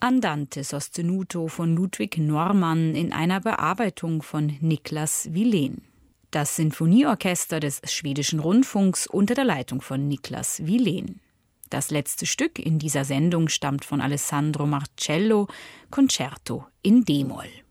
Andante sostenuto von Ludwig Normann in einer Bearbeitung von Niklas Wilén. Das Sinfonieorchester des Schwedischen Rundfunks unter der Leitung von Niklas Wilén. Das letzte Stück in dieser Sendung stammt von Alessandro Marcello, Concerto in D-Moll.